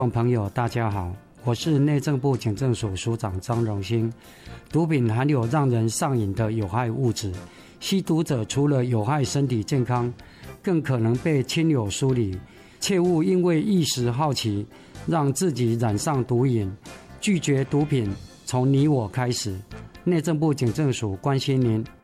朋友大家好，我是内政部警政署署长张荣兴。毒品含有让人上瘾的有害物质，吸毒者除了有害身体健康，更可能被亲友疏离，切勿因为一时好奇让自己染上毒瘾。拒绝毒品，从你我开始。内政部警政署关心您。